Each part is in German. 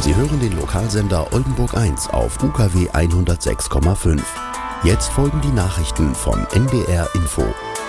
Sie hören den Lokalsender Oldenburg 1 auf UKW 106,5. Jetzt folgen die Nachrichten von NDR Info.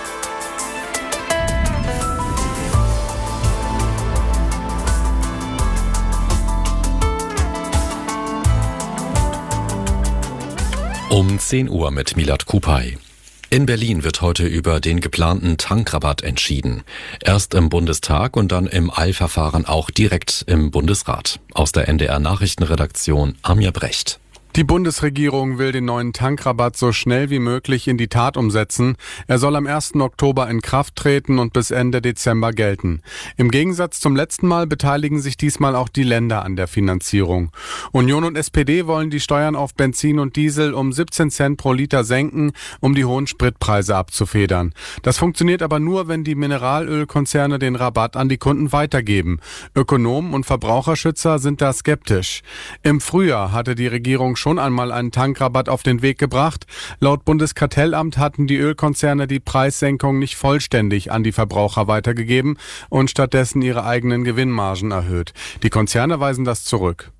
Um 10 Uhr mit Milad Kupay. In Berlin wird heute über den geplanten Tankrabatt entschieden. Erst im Bundestag und dann im Eilverfahren auch direkt im Bundesrat. Aus der NDR Nachrichtenredaktion Amir Brecht. Die Bundesregierung will den neuen Tankrabatt so schnell wie möglich in die Tat umsetzen. Er soll am 1. Oktober in Kraft treten und bis Ende Dezember gelten. Im Gegensatz zum letzten Mal beteiligen sich diesmal auch die Länder an der Finanzierung. Union und SPD wollen die Steuern auf Benzin und Diesel um 17 Cent pro Liter senken, um die hohen Spritpreise abzufedern. Das funktioniert aber nur, wenn die Mineralölkonzerne den Rabatt an die Kunden weitergeben. Ökonomen und Verbraucherschützer sind da skeptisch. Im Frühjahr hatte die Regierung schon einmal einen Tankrabatt auf den Weg gebracht. Laut Bundeskartellamt hatten die Ölkonzerne die Preissenkung nicht vollständig an die Verbraucher weitergegeben und stattdessen ihre eigenen Gewinnmargen erhöht. Die Konzerne weisen das zurück.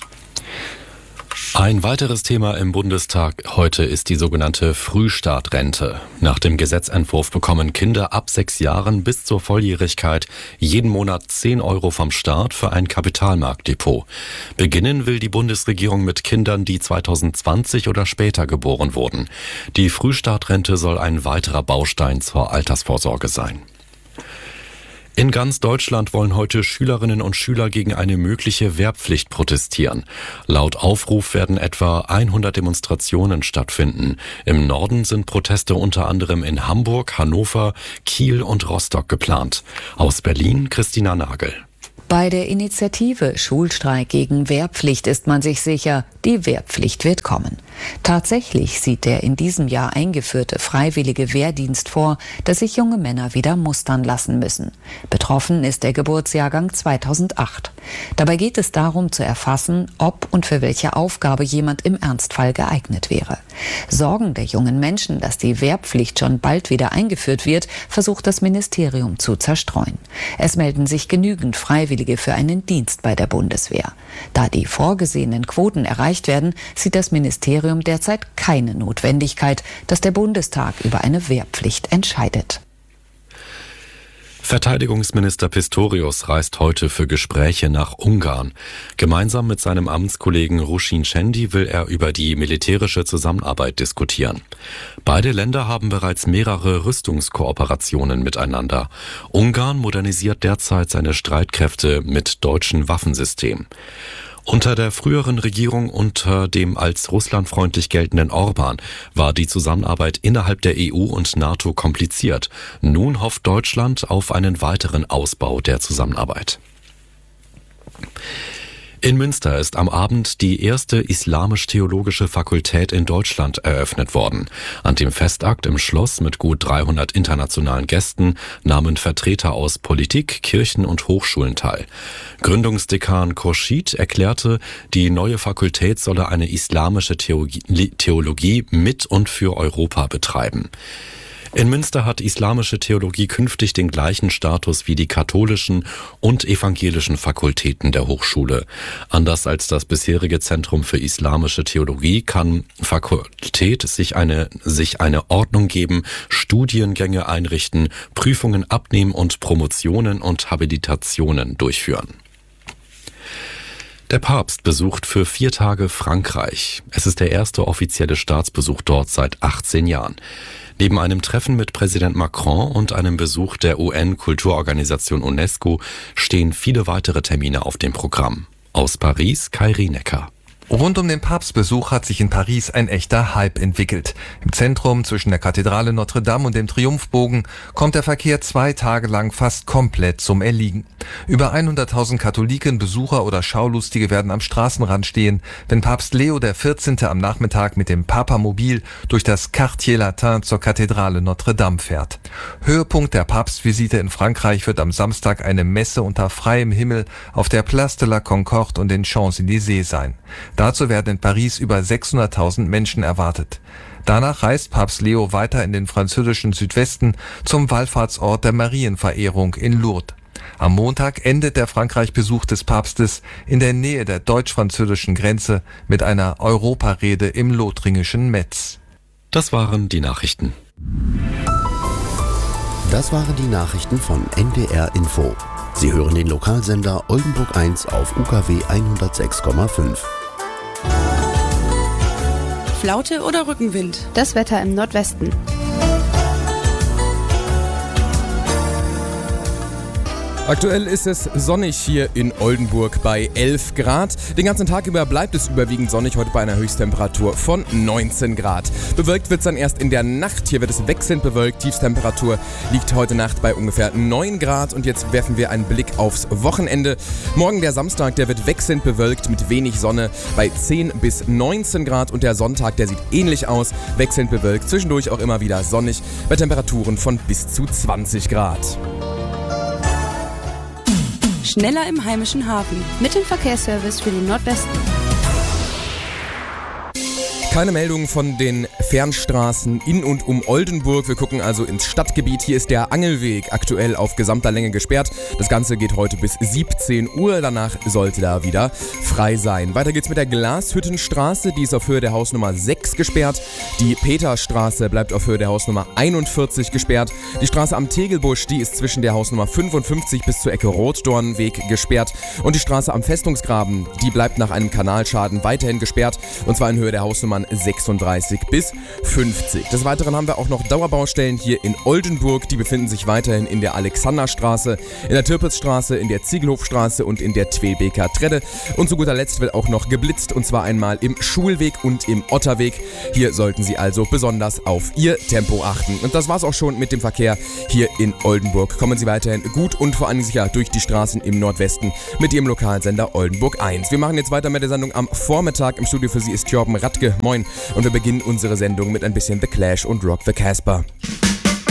Ein weiteres Thema im Bundestag heute ist die sogenannte Frühstartrente. Nach dem Gesetzentwurf bekommen Kinder ab 6 Jahren bis zur Volljährigkeit jeden Monat 10 Euro vom Staat für ein Kapitalmarktdepot. Beginnen will die Bundesregierung mit Kindern, die 2020 oder später geboren wurden. Die Frühstartrente soll ein weiterer Baustein zur Altersvorsorge sein. In ganz Deutschland wollen heute Schülerinnen und Schüler gegen eine mögliche Wehrpflicht protestieren. Laut Aufruf werden etwa 100 Demonstrationen stattfinden. Im Norden sind Proteste unter anderem in Hamburg, Hannover, Kiel und Rostock geplant. Aus Berlin Christina Nagel. Bei der Initiative Schulstreik gegen Wehrpflicht ist man sich sicher, die Wehrpflicht wird kommen. Tatsächlich sieht der in diesem Jahr eingeführte freiwillige Wehrdienst vor, dass sich junge Männer wieder mustern lassen müssen. Betroffen ist der Geburtsjahrgang 2008. Dabei geht es darum zu erfassen, ob und für welche Aufgabe jemand im Ernstfall geeignet wäre. Sorgen der jungen Menschen, dass die Wehrpflicht schon bald wieder eingeführt wird, versucht das Ministerium zu zerstreuen. Es melden sich genügend Freiwillige für einen Dienst bei der Bundeswehr. Da die vorgesehenen Quoten erreicht werden, sieht das Ministerium derzeit keine Notwendigkeit, dass der Bundestag über eine Wehrpflicht entscheidet. Verteidigungsminister Pistorius reist heute für Gespräche nach Ungarn. Gemeinsam mit seinem Amtskollegen Rusin Cendi will er über die militärische Zusammenarbeit diskutieren. Beide Länder haben bereits mehrere Rüstungskooperationen miteinander. Ungarn modernisiert derzeit seine Streitkräfte mit deutschen Waffensystemen. Unter der früheren Regierung unter dem als russlandfreundlich geltenden Orban war die Zusammenarbeit innerhalb der EU und NATO kompliziert. Nun hofft Deutschland auf einen weiteren Ausbau der Zusammenarbeit. In Münster ist am Abend die erste islamisch-theologische Fakultät in Deutschland eröffnet worden. An dem Festakt im Schloss mit gut 300 internationalen Gästen nahmen Vertreter aus Politik, Kirchen und Hochschulen teil. Gründungsdekan Khurshid erklärte, die neue Fakultät solle eine islamische Theologie mit und für Europa betreiben. In Münster hat islamische Theologie künftig den gleichen Status wie die katholischen und evangelischen Fakultäten der Hochschule. Anders als das bisherige Zentrum für islamische Theologie kann Fakultät sich eine Ordnung geben, Studiengänge einrichten, Prüfungen abnehmen und Promotionen und Habilitationen durchführen. Der Papst besucht für 4 Tage Frankreich. Es ist der erste offizielle Staatsbesuch dort seit 18 Jahren. Neben einem Treffen mit Präsident Macron und einem Besuch der UN-Kulturorganisation UNESCO stehen viele weitere Termine auf dem Programm. Aus Paris, Kai Rienecker. Rund um den Papstbesuch hat sich in Paris ein echter Hype entwickelt. Im Zentrum zwischen der Kathedrale Notre Dame und dem Triumphbogen kommt der Verkehr 2 Tage lang fast komplett zum Erliegen. Über 100.000 Katholiken, Besucher oder Schaulustige werden am Straßenrand stehen, wenn Papst Leo XIV. Am Nachmittag mit dem Papamobil durch das Quartier Latin zur Kathedrale Notre Dame fährt. Höhepunkt der Papstvisite in Frankreich wird am Samstag eine Messe unter freiem Himmel auf der Place de la Concorde und den Champs-Élysées sein. Dazu werden in Paris über 600.000 Menschen erwartet. Danach reist Papst Leo weiter in den französischen Südwesten zum Wallfahrtsort der Marienverehrung in Lourdes. Am Montag endet der Frankreich-Besuch des Papstes in der Nähe der deutsch-französischen Grenze mit einer Europarede im lothringischen Metz. Das waren die Nachrichten. Das waren die Nachrichten von NDR Info. Sie hören den Lokalsender Oldenburg 1 auf UKW 106,5. Flaute oder Rückenwind? Das Wetter im Nordwesten. Aktuell ist es sonnig hier in Oldenburg bei 11 Grad. Den ganzen Tag über bleibt es überwiegend sonnig, heute bei einer Höchsttemperatur von 19 Grad. Bewölkt wird es dann erst in der Nacht. Hier wird es wechselnd bewölkt. Tiefstemperatur liegt heute Nacht bei ungefähr 9 Grad. Und jetzt werfen wir einen Blick aufs Wochenende. Morgen der Samstag, der wird wechselnd bewölkt mit wenig Sonne bei 10 bis 19 Grad. Und der Sonntag, der sieht ähnlich aus, wechselnd bewölkt, zwischendurch auch immer wieder sonnig bei Temperaturen von bis zu 20 Grad. Schneller im heimischen Hafen. Mit dem Verkehrsservice für den Nordwesten. Keine Meldungen von den Fernstraßen in und um Oldenburg. Wir gucken also ins Stadtgebiet. Hier ist der Angelweg aktuell auf gesamter Länge gesperrt. Das Ganze geht heute bis 17 Uhr. Danach sollte da wieder frei sein. Weiter geht's mit der Glashüttenstraße. Die ist auf Höhe der Hausnummer 6 gesperrt. Die Peterstraße bleibt auf Höhe der Hausnummer 41 gesperrt. Die Straße am Tegelbusch, die ist zwischen der Hausnummer 55 bis zur Ecke Rotdornweg gesperrt. Und die Straße am Festungsgraben, die bleibt nach einem Kanalschaden weiterhin gesperrt. Und zwar in Höhe der Hausnummern 36 bis 50. Des Weiteren haben wir auch noch Dauerbaustellen hier in Oldenburg. Die befinden sich weiterhin in der Alexanderstraße, in der Tirpitzstraße, in der Ziegelhofstraße und in der Twelbeker Tredde. Und zu guter Letzt wird auch noch geblitzt, und zwar einmal im Schulweg und im Otterweg. Hier sollten Sie also besonders auf Ihr Tempo achten. Und das war's auch schon mit dem Verkehr hier in Oldenburg. Kommen Sie weiterhin gut und vor allem sicher durch die Straßen im Nordwesten mit Ihrem Lokalsender Oldenburg 1. Wir machen jetzt weiter mit der Sendung am Vormittag. Im Studio für Sie ist Torben Radke. Moin. Und wir beginnen unsere Sendung mit ein bisschen The Clash und Rock the Casbah.